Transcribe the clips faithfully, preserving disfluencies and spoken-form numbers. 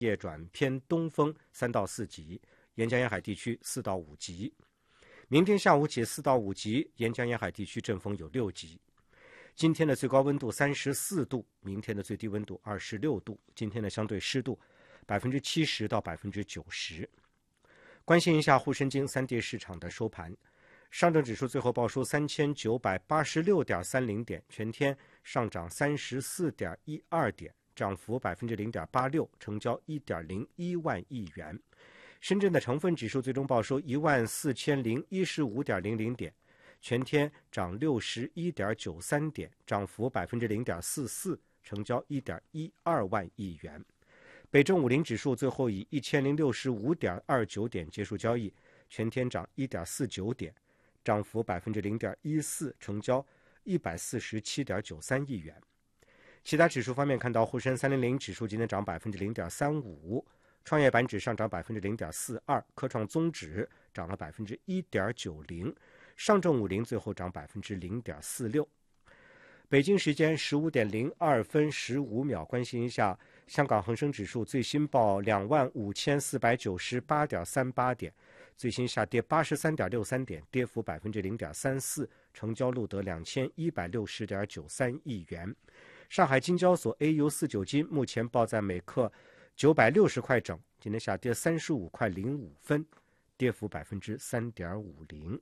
夜转偏东风三到四级，沿江沿海地区四到五级。明天下午起四到五级，沿江沿海地区阵风有六级。今天的最高温度三十四度，明天的最低温度二十六度。今天的相对湿度百分之七十到百分之九十。关心一下沪深金三地市场的收盘，上证指数最后报收三千九百八十六点三零点，全天上涨三十四点一二点，涨幅百分之零点八六，成交一点零一万亿元。深圳的成分指数最终报收一万四千零一十五点零零点，全天涨六十一点九三点，涨幅百分之零点四四，成交一点一二万亿元。北证五零指数最后以一千零六十五点二九点结束交易，全天涨一点四九点，涨幅百分之零点一四，成交一百四十七点九三亿元。其他指数方面，看到沪深三零零指数今天涨百分之零点三五，创业板指上涨百分之零点四二，科创综指涨了百分之一点九零，上证五零最后涨百分之零点四六。北京时间十五点零二分十五秒，关心一下香港恒生指数最新报两万五千四百九十八点三八点，最新下跌八十三点六三点，跌幅百分之零点三四，成交录得两千一百六十点九三亿元。上海金交所 A 股四九金目前报在每克九百六十块整，今天下跌三十五块零五分，跌幅百分之三点五零。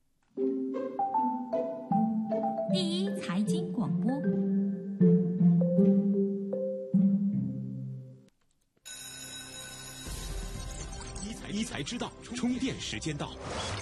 第一财经广播， 一财一财之道，充电时间到。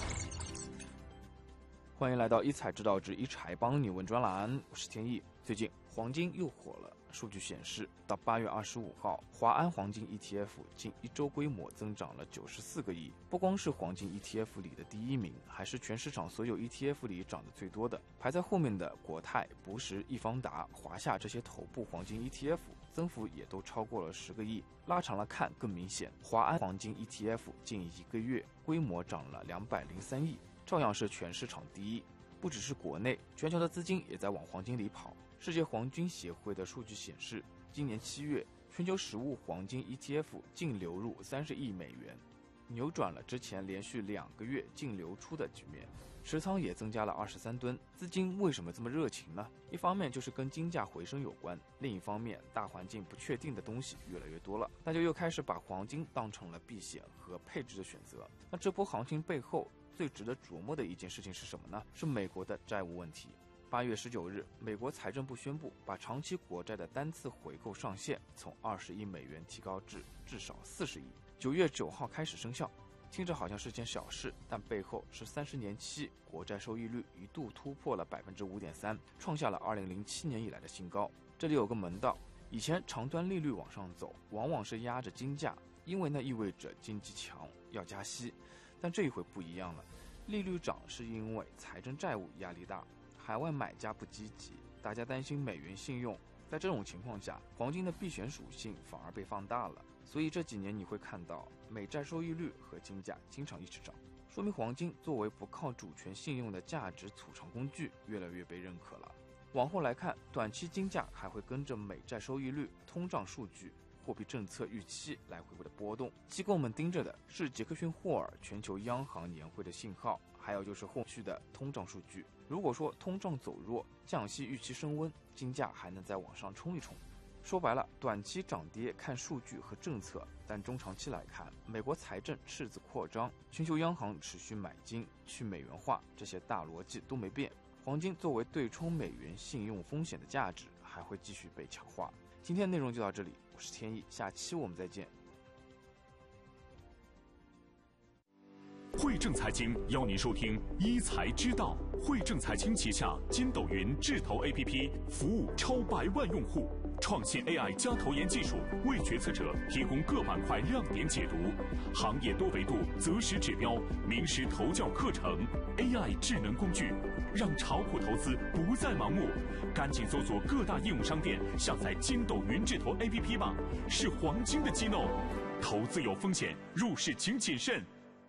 欢迎来到一财之道之一财帮你问专栏，我是天意。最近黄金又火了。数据显示，到八月二十五号，华安黄金 E T F 近一周规模增长了九十四个亿。不光是黄金 E T F 里的第一名，还是全市场所有 E T F 里涨得最多的。排在后面的国泰、博时、易方达、华夏这些头部黄金 E T F 增幅也都超过了十个亿。拉长了看更明显，华安黄金 E T F 近一个月规模涨了两百零三亿，照样是全市场第一。不只是国内，全球的资金也在往黄金里跑。世界黄金协会的数据显示，今年七月，全球实物黄金 E T F 净流入三十亿美元，扭转了之前连续两个月净流出的局面，持仓也增加了二十三吨。资金为什么这么热情呢？一方面就是跟金价回升有关，另一方面大环境不确定的东西越来越多了，大家又开始把黄金当成了避险和配置的选择。那这波行情背后最值得琢磨的一件事情是什么呢？是美国的债务问题。八月十九日，美国财政部宣布，把长期国债的单次回购上限从二十亿美元提高至至少四十亿。九月九号开始生效，听着好像是件小事，但背后是三十年期国债收益率一度突破了百分之五点三，创下了二零零七年以来的新高。这里有个门道，以前长端利率往上走，往往是压着金价，因为那意味着经济强要加息，但这一回不一样了，利率涨是因为财政债务压力大。海外买家不积极，大家担心美元信用，在这种情况下，黄金的避险属性反而被放大了。所以这几年你会看到美债收益率和金价经常一起涨，说明黄金作为不靠主权信用的价值储藏工具越来越被认可了。往后来看，短期金价还会跟着美债收益率、通胀数据、货币政策预期来回回的波动。机构们盯着的是杰克逊霍尔全球央行年会的信号，还有就是后续的通胀数据。如果说通胀走弱，降息预期升温，金价还能再往上冲一冲。说白了，短期涨跌看数据和政策，但中长期来看，美国财政赤字扩张，全球央行持续买金、去美元化，这些大逻辑都没变。黄金作为对冲美元信用风险的价值，还会继续被强化。今天内容就到这里，我是天意，下期我们再见。 汇正财经邀您收听一财之道。汇正财经旗下筋斗云智投 A P P 服务超百万用户，创新 A I 加投研技术为决策者提供各板块亮点解读，行业多维度择时指标，名师投教课程 ，A I 智能工具，让炒股投资不再盲目。赶紧搜索各大应用商店，下载筋斗云智投 A P P 吧，是黄金的激动。投资有风险，入市请谨慎。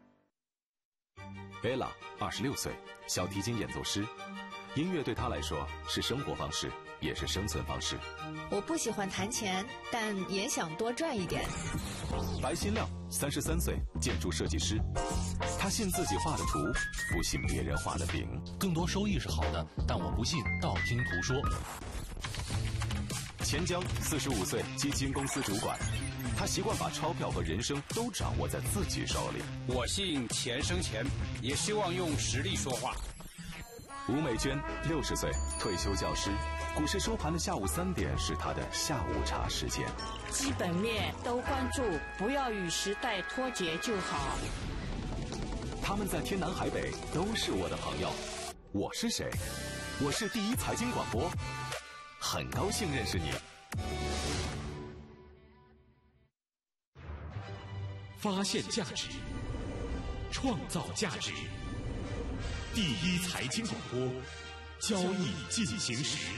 Bella 二十六岁，小提琴演奏师。音乐对她来说是生活方式，也是生存方式。 我不喜欢弹钱，但也想多赚一点。 白新亮，三十三岁，建筑设计师。他信自己画的图，不信别人画的饼。 更多收益是好的，但我不信道听途说。 钱江，四十五岁，基金公司主管。他习惯把钞票和人生都掌握在自己手里。 我信钱生钱，也希望用实力说话。 吴美娟，六十岁，退休教师。股市收盘的下午三点是他的下午茶时间。 基本面都关注，不要与时代脱节就好。 他们在天南海北都是我的朋友。我是谁？我是第一财经广播，很高兴认识你。 发现价值，创造价值。第一财经广播，交易进行时。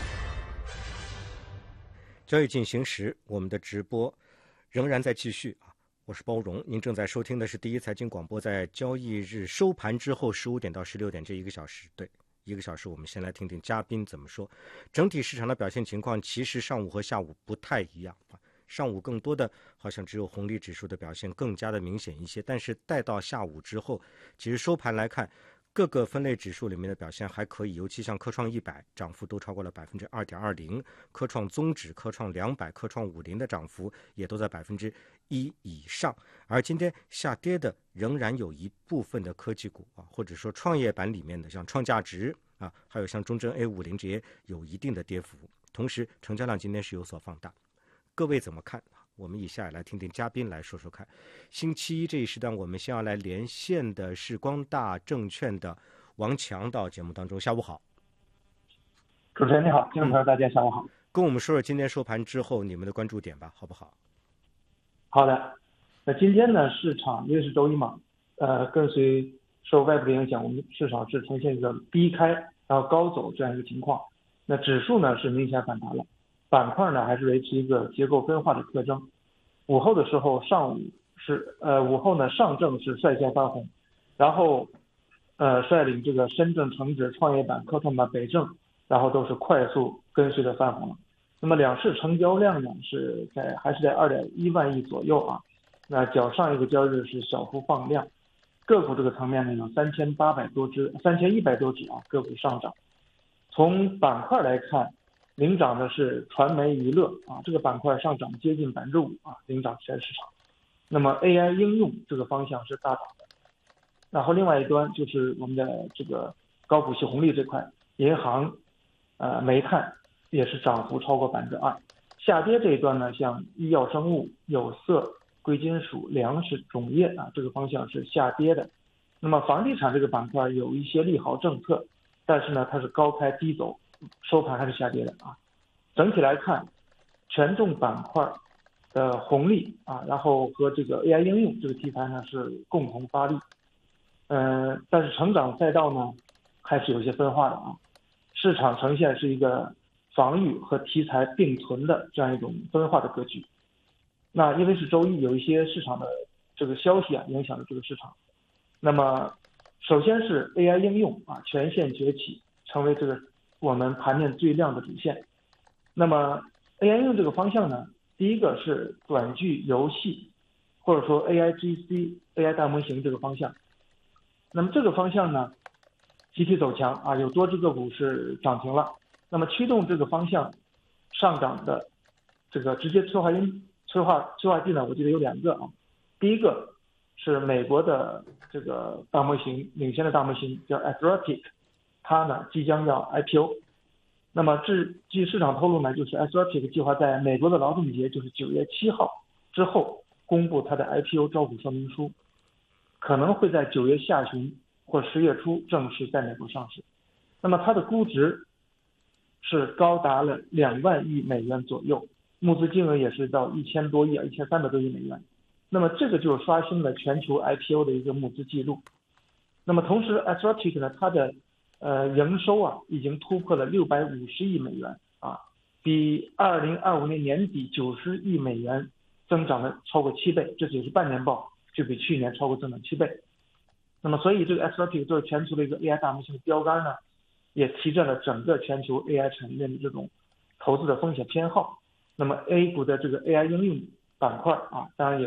交易进行时，我们的直播仍然在继续啊！我是包荣，您正在收听的是第一财经广播，在交易日收盘之后十五点到十六点这一个小时，对，一个小时，我们先来听听嘉宾怎么说。整体市场的表现情况，其实上午和下午不太一样啊。上午更多的好像只有红利指数的表现更加的明显一些，但是带到下午之后，其实收盘来看，各个分类指数里面的表现还可以，尤其像科创一百涨幅都超过了百分之二点二零，科创综指、科创两百、科创五零的涨幅也都在百分之一以上。而今天下跌的仍然有一部分的科技股啊，或者说创业板里面的像创价值啊，还有像中证 A 五十 这些有一定的跌幅。同时，成交量今天是有所放大。各位怎么看？我们以下来听听嘉宾来说说看。星期一这一时段，我们先要来连线的是光大证券的王强，到节目当中。下午好。 主持人你好，听众朋友大家下午好。 跟我们说说今天收盘之后你们的关注点吧，好不好？ 好的。那今天呢，市场因为是周一嘛，呃，跟随受外部的影响，我们市场是呈现一个低开然后高走这样一个情况。那指数呢是明显反弹了。板块呢还是维持一个结构分化的特征。午后的时候，上午是呃午后呢，上证是率先翻红，然后呃率领这个深证成指、创业板、科创板、北证，然后都是快速跟随着翻红了。那么两市成交量呢是在还是在二点一万亿左右啊。那较上一个交易日是小幅放量。个股这个层面呢有三千八百多只、三千一百多只啊个股上涨。从板块来看，领涨的是传媒娱乐啊，这个板块上涨接近百分之五啊，领涨全市场。那么 A I 应用这个方向是大涨的。然后另外一端就是我们的这个高股息红利这块，银行、呃煤炭也是涨幅超过百分之二。下跌这一端呢，像医药生物、有色、贵金属、粮食、种业啊，这个方向是下跌的。那么房地产这个板块有一些利好政策，但是呢它是高开低走。收盘还是下跌的啊。整体来看，权重板块的红利啊，然后和这个 A I 应用这个题材呢是共同发力。呃，但是成长赛道呢还是有些分化的啊。市场呈现是一个防御和题材并存的这样一种分化的格局。那因为是周一，有一些市场的这个消息啊影响了这个市场。那么首先是 A I 应用啊全线崛起，成为这个我们盘面最亮的主线。那么 A I 应用这个方向呢，第一个是短剧游戏，或者说 A I G C、A I 大模型这个方向。那么这个方向呢，集体走强啊，有多只个股是涨停了。那么驱动这个方向上涨的这个直接催化因催化催化剂呢，我记得有两个啊。第一个是美国的这个大模型领先的大模型叫 Anthropic。它呢即将要 I P O， 那么据市场透露呢，就是 Anthropic 计划在美国的劳动节，就是九月七号之后公布它的 I P O 招股说明书，可能会在九月下旬或十月初正式在美国上市。那么它的估值是高达了两万亿美元左右，募资金额也是到一千多亿啊，一千三百多亿美元。那么这个就是刷新了全球 I P O 的一个募资记录。那么同时 Anthropic 呢，它的呃，营收啊已经突破了六百五十亿美元啊，比二零二五年年底九十亿美元增长了超过七倍，这只是半年报就比去年超过增长七倍。那么，所以这个 Anthropic 作为全球的一个 A I 大模型的标杆呢，也提振了整个全球 A I 产业链的这种投资的风险偏好。那么 A 股的这个 A I 应用板块啊，当然也